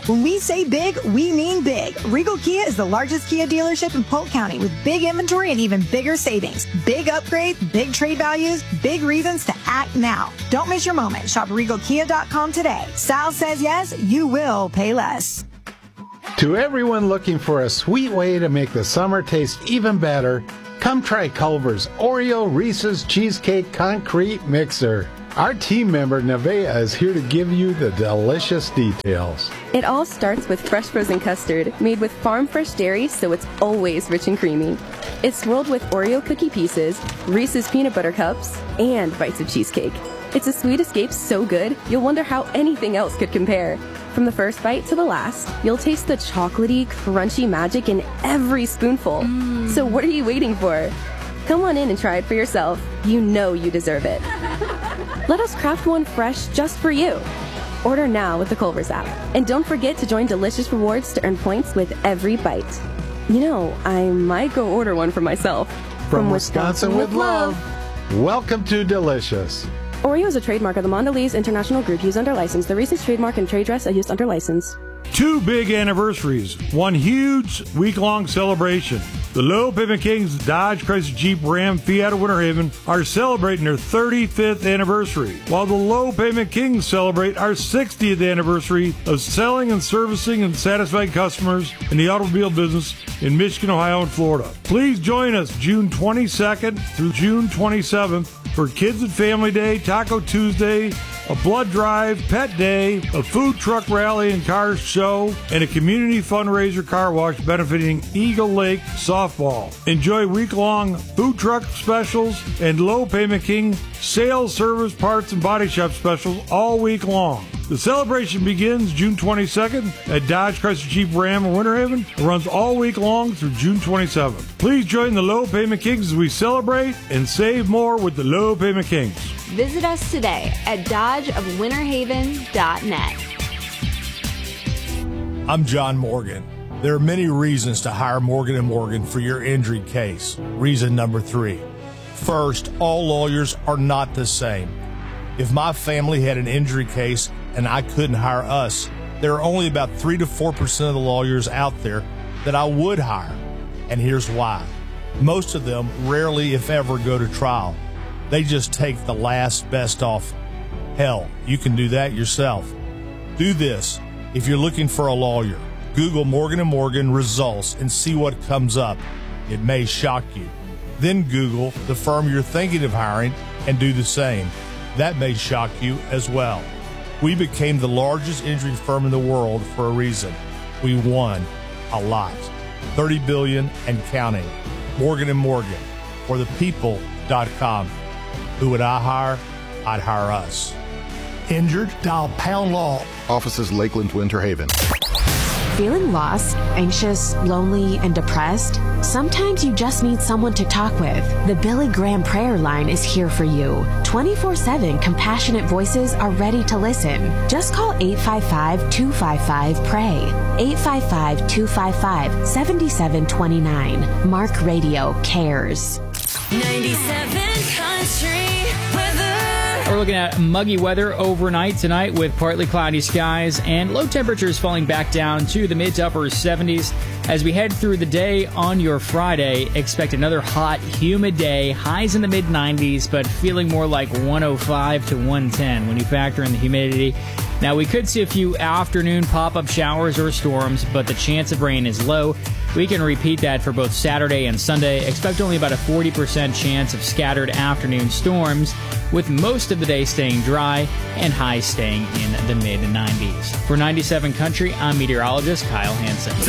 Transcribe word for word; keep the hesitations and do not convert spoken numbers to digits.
When we say big, we mean big. Regal Kia is the largest Kia dealership in Polk County with big inventory and even bigger savings. Big upgrades, big trade values, big reasons to act now. Don't miss your moment. Shop regal kia dot com today. Sal says yes, you will pay less. To everyone looking for a sweet way to make the summer taste even better, come try Culver's Oreo Reese's Cheesecake Concrete Mixer. Our team member, Nevaeh, is here to give you the delicious details. It all starts with fresh frozen custard, made with farm-fresh dairy, so it's always rich and creamy. It's swirled with Oreo cookie pieces, Reese's peanut butter cups, and bites of cheesecake. It's a sweet escape so good, you'll wonder how anything else could compare. From the first bite to the last, you'll taste the chocolatey, crunchy magic in every spoonful. Mm. So what are you waiting for? Come on in and try it for yourself. You know you deserve it. Let us craft one fresh just for you. Order now with the Culver's app. And don't forget to join Delicious Rewards to earn points with every bite. You know, I might go order one for myself. From, From Wisconsin, Wisconsin with love. Welcome to Delicious. Oreo is a trademark of the Mondelez International Group used under license. The Reese's trademark and trade dress are used under license. Two big anniversaries, one huge week-long celebration. The Low Payment Kings Dodge, Chrysler, Jeep, Ram, Fiat of Winter Haven are celebrating their thirty-fifth anniversary, while the Low Payment Kings celebrate our sixtieth anniversary of selling and servicing and satisfying customers in the automobile business in Michigan, Ohio, and Florida. Please join us June twenty-second through June twenty-seventh for Kids and Family Day, Taco Tuesday, a blood drive, pet day, a food truck rally and car show, and a community fundraiser car wash benefiting Eagle Lake Softball. Enjoy week-long food truck specials and Low Payment King sales, service, parts, and body shop specials all week long. The celebration begins June twenty-second at Dodge, Chrysler, Jeep, Ram, in Winter Haven and runs all week long through June twenty-seventh. Please join the Low Payment Kings as we celebrate and save more with the Low Payment Kings. Visit us today at dodge of winter haven dot net. I'm John Morgan. There are many reasons to hire Morgan and Morgan for your injury case. Reason number three. First, all lawyers are not the same. If my family had an injury case and I couldn't hire us, there are only about three to four percent of the lawyers out there that I would hire. And here's why. Most of them rarely, if ever, go to trial. They just take the last best offer. Hell, you can do that yourself. Do this. If you're looking for a lawyer, Google Morgan and Morgan results and see what comes up. It may shock you. Then Google the firm you're thinking of hiring and do the same. That may shock you as well. We became the largest injury firm in the world for a reason. We won a lot. thirty billion dollars and counting. Morgan and Morgan, or the people dot com. Who would I hire? I'd hire us. Injured? Dial Pound Law. Offices Lakeland, Winter Haven. Feeling lost, anxious, lonely, and depressed? Sometimes you just need someone to talk with. The Billy Graham Prayer Line is here for you. twenty-four seven compassionate voices are ready to listen. Just call eight five five, two five five, P R A Y. eight five five, two five five, seven seven two nine. Mark Radio cares. ninety-seven Country Weather. We're looking at muggy weather overnight tonight with partly cloudy skies and low temperatures falling back down to the mid to upper seventies. As we head through the day on your Friday, expect another hot, humid day, highs in the mid nineties, but feeling more like one oh five to one ten when you factor in the humidity. Now, we could see a few afternoon pop-up showers or storms, but the chance of rain is low. We can repeat that for both Saturday and Sunday. Expect only about a forty percent chance of scattered afternoon storms, with most of the day staying dry and highs staying in the mid nineties. For ninety-seven Country, I'm meteorologist Kyle Hansen.